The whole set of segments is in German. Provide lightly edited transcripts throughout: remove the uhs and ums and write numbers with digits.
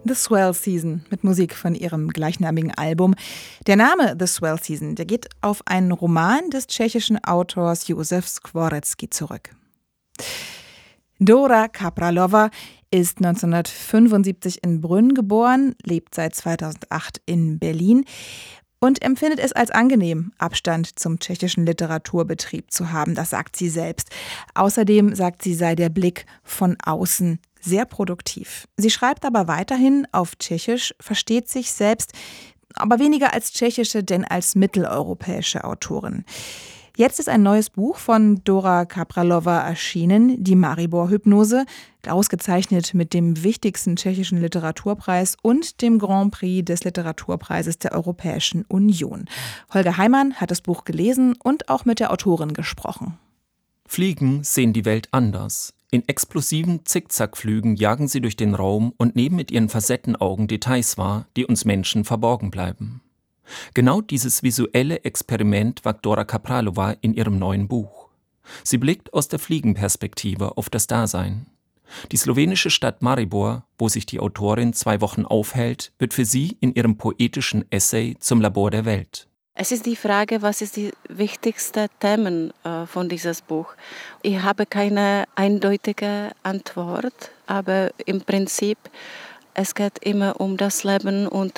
The Swell Season mit Musik von ihrem gleichnamigen Album. Der Name The Swell Season, der geht auf einen Roman des tschechischen Autors Josef Skvorecký zurück. Dora Kapralova ist 1975 in Brünn geboren, lebt seit 2008 in Berlin und empfindet es als angenehm, Abstand zum tschechischen Literaturbetrieb zu haben. Das sagt sie selbst. Außerdem sagt sie, sei der Blick von außen sehr produktiv. Sie schreibt aber weiterhin auf Tschechisch, versteht sich selbst, aber weniger als tschechische, denn als mitteleuropäische Autorin. Jetzt ist ein neues Buch von Dora Kapralova erschienen, die Maribor-Hypnose, ausgezeichnet mit dem wichtigsten tschechischen Literaturpreis und dem Grand Prix des Literaturpreises der Europäischen Union. Holger Heimann hat das Buch gelesen und auch mit der Autorin gesprochen. Fliegen sehen die Welt anders. In explosiven Zickzackflügen jagen sie durch den Raum und nehmen mit ihren Facettenaugen Details wahr, die uns Menschen verborgen bleiben. Genau dieses visuelle Experiment wagt Dora Kapralova in ihrem neuen Buch. Sie blickt aus der Fliegenperspektive auf das Dasein. Die slowenische Stadt Maribor, wo sich die Autorin 2 Wochen aufhält, wird für sie in ihrem poetischen Essay zum Labor der Welt. Es ist die Frage, was ist die wichtigste Themen von diesem Buch. Ich habe keine eindeutige Antwort, aber im Prinzip es geht immer um das Leben und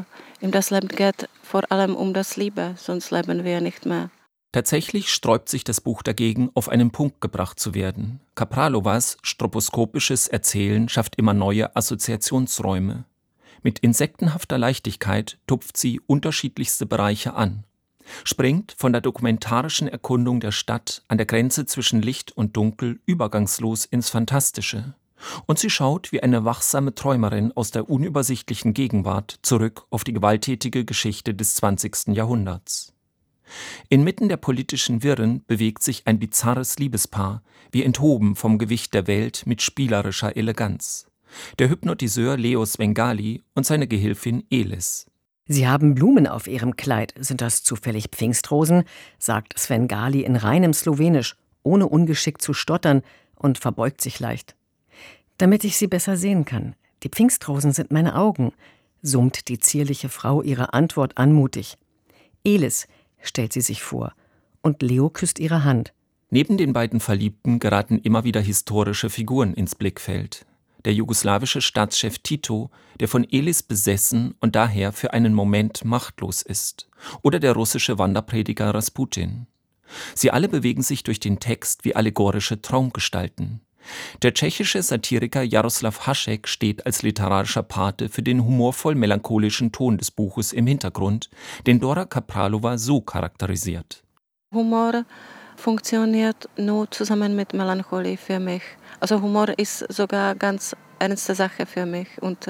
in das Leben geht vor allem um das Liebe, sonst leben wir nicht mehr. Tatsächlich sträubt sich das Buch dagegen, auf einen Punkt gebracht zu werden. Kapralovas stroboskopisches Erzählen schafft immer neue Assoziationsräume. Mit insektenhafter Leichtigkeit tupft sie unterschiedlichste Bereiche an, springt von der dokumentarischen Erkundung der Stadt an der Grenze zwischen Licht und Dunkel übergangslos ins Fantastische. Und sie schaut wie eine wachsame Träumerin aus der unübersichtlichen Gegenwart zurück auf die gewalttätige Geschichte des 20. Jahrhunderts. Inmitten der politischen Wirren bewegt sich ein bizarres Liebespaar, wie enthoben vom Gewicht der Welt mit spielerischer Eleganz. Der Hypnotiseur Leo Svengali und seine Gehilfin Elis. Sie haben Blumen auf ihrem Kleid. Sind das zufällig Pfingstrosen? Sagt Svengali in reinem Slowenisch, ohne ungeschickt zu stottern, und verbeugt sich leicht. Damit ich sie besser sehen kann. Die Pfingstrosen sind meine Augen, summt die zierliche Frau ihre Antwort anmutig. Elis stellt sie sich vor, und Leo küsst ihre Hand. Neben den beiden Verliebten geraten immer wieder historische Figuren ins Blickfeld. Der jugoslawische Staatschef Tito, der von Elis besessen und daher für einen Moment machtlos ist. Oder der russische Wanderprediger Rasputin. Sie alle bewegen sich durch den Text wie allegorische Traumgestalten. Der tschechische Satiriker Jaroslav Hašek steht als literarischer Pate für den humorvoll-melancholischen Ton des Buches im Hintergrund, den Dora Kapralova so charakterisiert. Humor funktioniert nur zusammen mit Melancholie für mich. Also Humor ist sogar ganz ernste Sache für mich und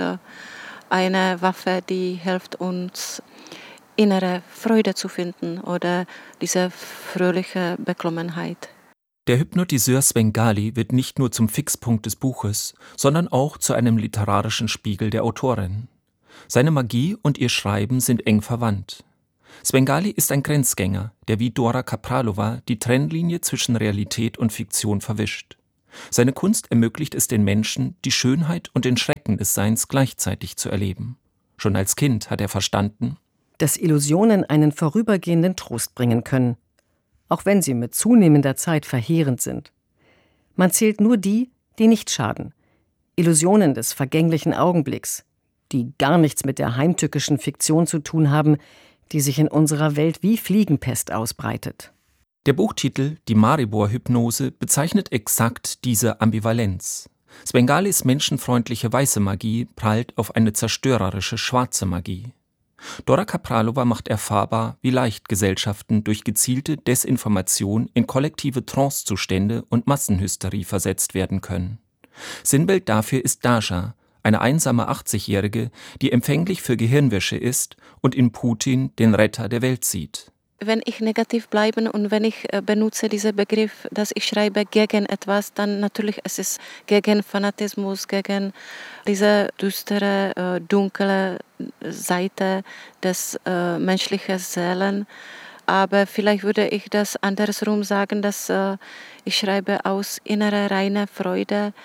eine Waffe, die hilft uns, innere Freude zu finden oder diese fröhliche Beklommenheit. Der Hypnotiseur Svengali wird nicht nur zum Fixpunkt des Buches, sondern auch zu einem literarischen Spiegel der Autorin. Seine Magie und ihr Schreiben sind eng verwandt. Svengali ist ein Grenzgänger, der wie Dora Kapralova die Trennlinie zwischen Realität und Fiktion verwischt. Seine Kunst ermöglicht es den Menschen, die Schönheit und den Schrecken des Seins gleichzeitig zu erleben. Schon als Kind hat er verstanden, dass Illusionen einen vorübergehenden Trost bringen können, auch wenn sie mit zunehmender Zeit verheerend sind. Man zählt nur die, die nicht schaden. Illusionen des vergänglichen Augenblicks, die gar nichts mit der heimtückischen Fiktion zu tun haben, die sich in unserer Welt wie Fliegenpest ausbreitet. Der Buchtitel »Die Maribor-Hypnose« bezeichnet exakt diese Ambivalenz. Svengalis menschenfreundliche weiße Magie prallt auf eine zerstörerische schwarze Magie. Dora Kapralova macht erfahrbar, wie leicht Gesellschaften durch gezielte Desinformation in kollektive Trancezustände und Massenhysterie versetzt werden können. Sinnbild dafür ist Dasha, eine einsame 80-Jährige, die empfänglich für Gehirnwäsche ist und in Putin den Retter der Welt sieht. Wenn ich negativ bleibe und wenn ich benutze diesen Begriff, dass ich schreibe gegen etwas, dann natürlich es ist gegen Fanatismus, gegen diese düstere, dunkle Seite des menschlichen Seelen. Aber vielleicht würde ich das andersrum sagen, dass ich schreibe aus innerer reiner Freude,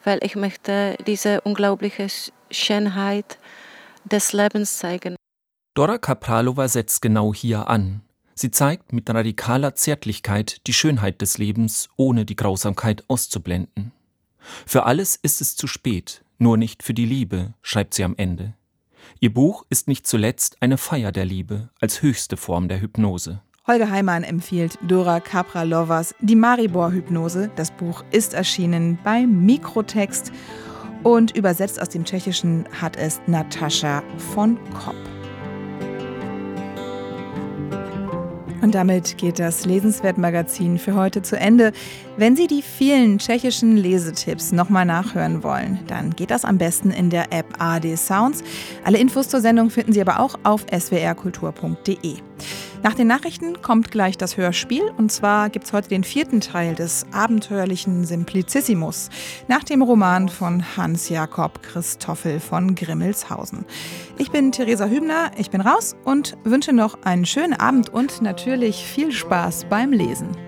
weil ich möchte diese unglaubliche Schönheit des Lebens zeigen. Dora Kapralova setzt genau hier an. Sie zeigt mit radikaler Zärtlichkeit die Schönheit des Lebens, ohne die Grausamkeit auszublenden. Für alles ist es zu spät, nur nicht für die Liebe, schreibt sie am Ende. Ihr Buch ist nicht zuletzt eine Feier der Liebe als höchste Form der Hypnose. Holger Heimann empfiehlt Dora Kapralovas Die Maribor-Hypnose. Das Buch ist erschienen bei Mikrotext und übersetzt aus dem Tschechischen hat es Natascha von Kopp. Und damit geht das Lesenswert-Magazin für heute zu Ende. Wenn Sie die vielen tschechischen Lesetipps nochmal nachhören wollen, dann geht das am besten in der App ARD Sounds. Alle Infos zur Sendung finden Sie aber auch auf swrkultur.de. Nach den Nachrichten kommt gleich das Hörspiel und zwar gibt es heute den 4. Teil des abenteuerlichen Simplicissimus nach dem Roman von Hans-Jakob Christoffel von Grimmelshausen. Ich bin Theresa Hübner, ich bin raus und wünsche noch einen schönen Abend und natürlich viel Spaß beim Lesen.